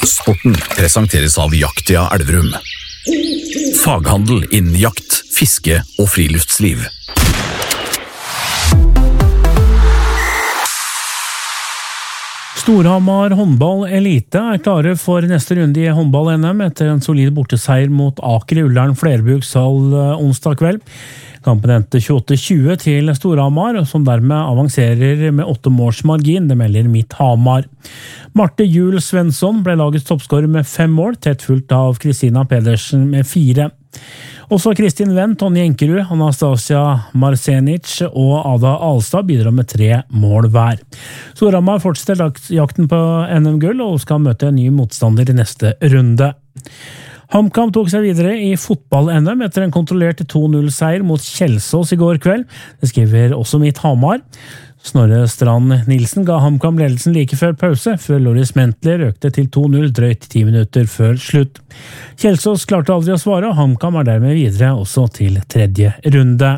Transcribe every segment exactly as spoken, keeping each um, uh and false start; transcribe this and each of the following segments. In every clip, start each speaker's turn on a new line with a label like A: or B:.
A: Sporten presenteres av Jaktia Elverum. Faghandel innen jakt, fiske og friluftsliv.
B: Storhamar håndball elite er klare for neste runde i håndball-N M etter en solid borteseier mot Aker i Ullern Flerbrukshall onsdag kveld. Kampen endte tjueåtte tjue til Storhamar, som dermed avanserer med åtte måls margin, det melder Mitt Hamar. Marte Juel Svensson ble lagets toppskårer med fem mål, tett fulgt av Kristina Pedersen med fire. Også Kristin Venn, Tonje Enkerud, Anastasia Marsenic og Ada Alstad bidrar med tre mål hver. Storhamar fortsetter jakten på N M-gull og skal møte en ny motstander i neste runde. HamKam tok seg videre i fotball-N M etter en kontrollert to null seier mot Kjelsås i går kveld. Det skriver også Mitt Hamar. Snorre Strand Nilsen ga HamKam ledelsen like før pause, før Loris Mentler økte til to null drøyt ti minutter før slutt. Kjelsås klarte aldri å svare, og HamKam er dermed videre også til tredje runde.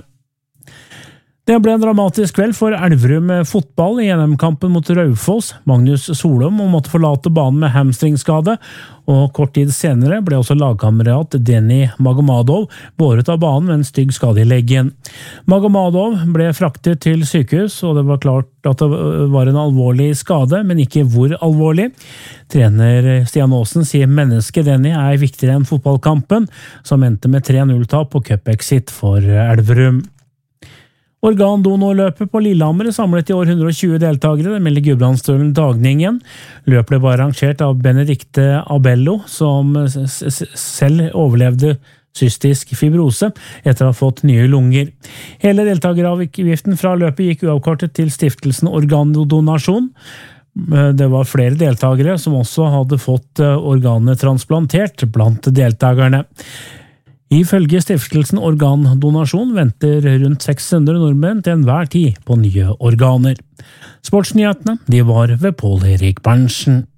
B: Det ble en dramatisk kveld for Elverum fotball i N M-kampen mot Raufoss. Magnus Solom måtte forlate banen med hamstringskade, og kort tid senere ble også lagkamerat Denny Magomadov båret av banen med en stygg skade i leggen. Magomadov ble fraktet til sykehus, og det var klart at det var en alvorlig skade, men ikke hvor alvorlig. Trener Stian Aasen sier mennesket Denny er viktigere enn fotballkampen, som endte med tre null-tap på cup-exit for Elverum. Organdonorløpet på Lillehammer samlet i år hundre og tjue deltakere, det melder Gudbrandsdølen Dagningen. Løpet ble arrangert av Benedikte Abello, som selv overlevde cystisk fibrose etter å ha fått nye lunger. Hele deltakeravgiften fra løpet gikk uavkortet til stiftelsen Organdonasjon. Det var flere deltakere som også hadde fått organet transplantert blant deltakerne. Ifølge stiftelsen Organdonasjon venter rundt seks hundre nordmenn til enhver tid på nye organer. Sportsnyhetene, de var ved Pål Erik Berntsen.